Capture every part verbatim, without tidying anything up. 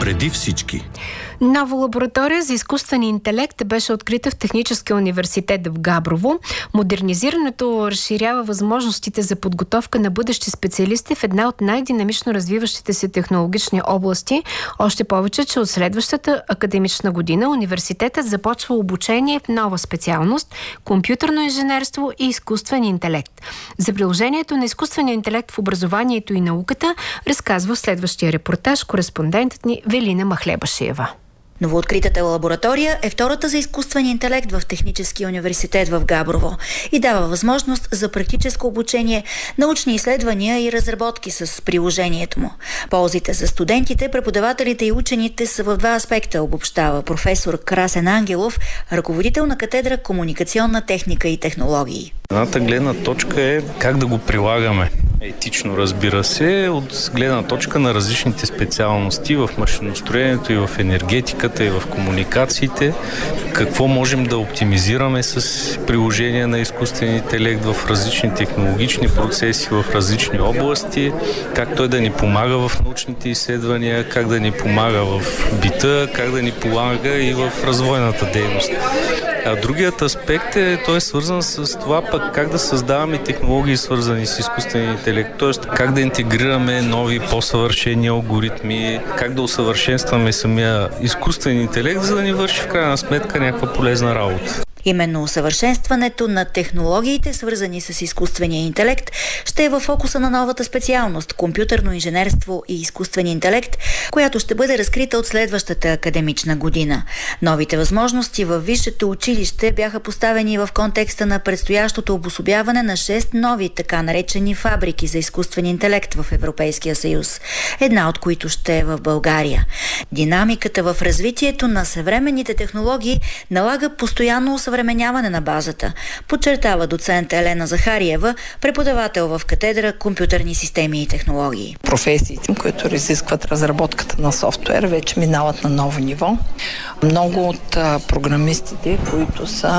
Преди всички. Нова лаборатория за изкуствен интелект беше открита в Техническия университет в Габрово. Модернизирането разширява възможностите за подготовка на бъдещи специалисти в една от най-динамично развиващите се технологични области. Още повече, че от следващата академична година университетът започва обучение в нова специалност – компютърно инженерство и изкуствен интелект. За приложението на изкуствения интелект в образованието и науката разказва в следващия репортаж кореспондентът ни Велина Махлебашиева. Новооткритата лаборатория е втората за изкуствен интелект в Техническия университет в Габрово и дава възможност за практическо обучение, научни изследвания и разработки с приложението му. Ползите за студентите, преподавателите и учените са в два аспекта, обобщава професор Красен Ангелов, ръководител на катедра Комуникационна техника и технологии. Едната гледна точка е как да го прилагаме. Етично, разбира се, от гледна точка на различните специалности в машиностроението и в енергетиката и в комуникациите. Какво можем да оптимизираме с приложение на изкуствен интелект в различни технологични процеси, в различни области, как той да ни помага в научните изследвания, как да ни помага в бита, как да ни помага и в развойната дейност. А другият аспект е, той е свързан с това пък как да създаваме технологии, свързани с изкуствен интелект, т.е. как да интегрираме нови, по-съвършени алгоритми, как да усъвършенстваме самия изкуствен интелект, за да ни върши в крайна сметка някаква полезна работа. Именно усъвършенстването на технологиите, свързани с изкуствения интелект, ще е във фокуса на новата специалност – компютърно инженерство и изкуствен интелект, която ще бъде разкрита от следващата академична година. Новите възможности във висшето училище бяха поставени в контекста на предстоящото обособяване на шест нови така наречени фабрики за изкуствен интелект в Европейския съюз, една от които ще е в България. Динамиката в развитието на съвременните технологии налага постоянно усъвременяване на базата, подчертава доцент Елена Захариева, преподавател в катедра Компютърни системи и технологии. Професиите, които изискват разработката на софтуер, вече минават на ново ниво. Много от програмистите, които са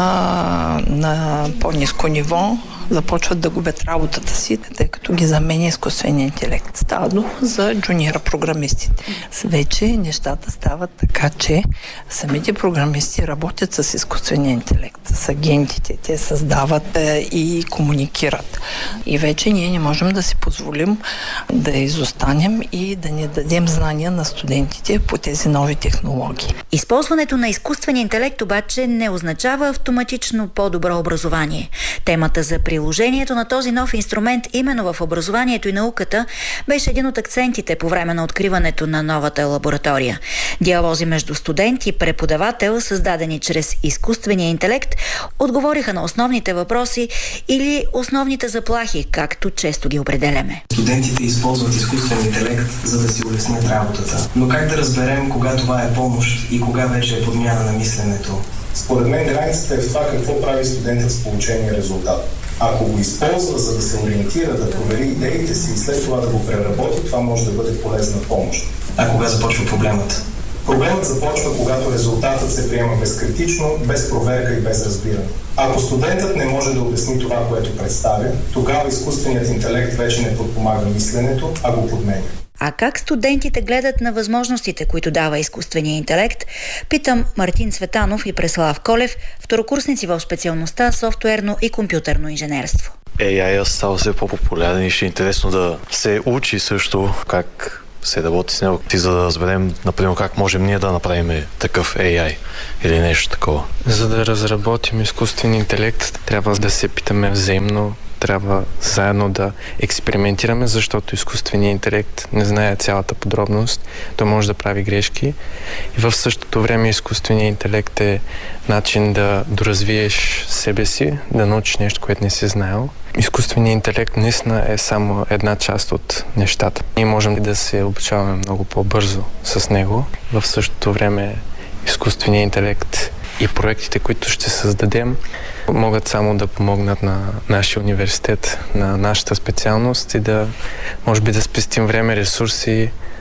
на по-ниско ниво, започват да губят работата си, тъй като ги заменя изкуствения интелект. Става дума за джуниора програмистите. Вече нещата стават така, че самите програмисти работят с изкуствения интелект, с агентите. Те създават и комуникират. И вече ние не можем да си позволим да изостанем и да не дадем знания на студентите по тези нови технологии. Използването на изкуствения интелект обаче не означава автоматично по-добро образование. Темата за приложението на този нов инструмент именно в образованието и науката беше един от акцентите по време на откриването на новата лаборатория. Диалози между студент и преподавател, създадени чрез изкуствения интелект, отговориха на основните въпроси или основните заплахи, както често ги определяме. Студентите използват изкуствен интелект, за да си улеснят работата. Но как да разберем кога това е помощ и кога вече е подмяна на мисленето? Според мен границата е в това какво прави студентът с получения резултат. Ако го използва, за да се ориентира, да провери идеите си и след това да го преработи, това може да бъде полезна помощ. А кога започва проблемът? Проблемът започва, когато резултатът се приема безкритично, без проверка и без разбиране. Ако студентът не може да обясни това, което представя, тогава изкуственият интелект вече не подпомага мисленето, а го подменя. А как студентите гледат на възможностите, които дава изкуствения интелект? Питам Мартин Цветанов и Преслав Колев, второкурсници в специалността софтуерно и компютърно инженерство. ей ай става все по-популярен и ще е интересно да се учи също как се работи с него, за да разберем, например, как можем ние да направим такъв ей ай или нещо такова. За да разработим изкуствен интелект, трябва да се питаме взаимно, трябва заедно да експериментираме, защото изкуственият интелект не знае цялата подробност. Той може да прави грешки. И в същото време изкуственият интелект е начин да доразвиеш себе си, да научиш нещо, което не си знаел. Изкуственият интелект наистина е само една част от нещата. Ние можем да се обучаваме много по-бързо с него. В същото време изкуственият интелект и проектите, които ще създадем, могат само да помогнат на нашия университет, на нашата специалност и да, може би, да спестим време, ресурси,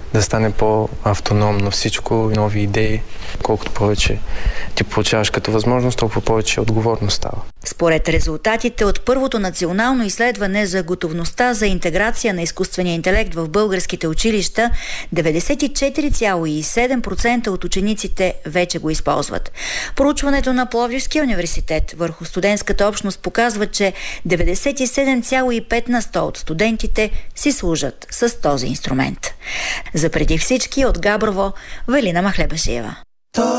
да стане по-автономно всичко, нови идеи. Колкото повече ти получаваш като възможност, толкова повече отговорност става. Според резултатите от първото национално изследване за готовността за интеграция на изкуствения интелект в българските училища, деветдесет и четири цяло и седем процента от учениците вече го използват. Проучването на Пловдивския университет върху студентската общност показва, че деветдесет и седем цяло и пет на сто от студентите си служат с този инструмент. За преди всички от Габрово, Велина Махлебашиева.